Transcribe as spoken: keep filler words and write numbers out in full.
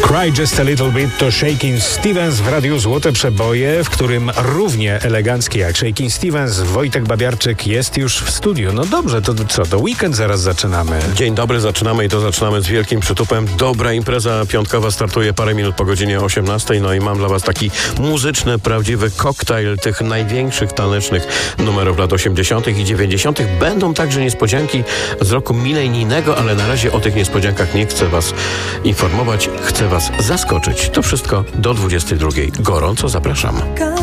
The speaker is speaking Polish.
Cry Just a Little Bit to Shakin' Stevens w Radiu Złote Przeboje, w którym równie elegancki jak Shakin' Stevens Wojtek Babiarczyk jest już w studiu. No dobrze, to co, to weekend zaraz zaczynamy. Dzień dobry, zaczynamy i to zaczynamy z wielkim przytupem. Dobra impreza piątkowa startuje parę minut po godzinie osiemnastej. No i mam dla was taki muzyczny, prawdziwy koktajl tych największych tanecznych numerów lat osiemdziesiątych i dziewięćdziesiątych. Będą także niespodzianki z roku milenijnego, ale na razie o tych niespodziankach nie chcę was informować. Chcę was zaskoczyć. To wszystko do dwudziestej drugiej. Gorąco zapraszam.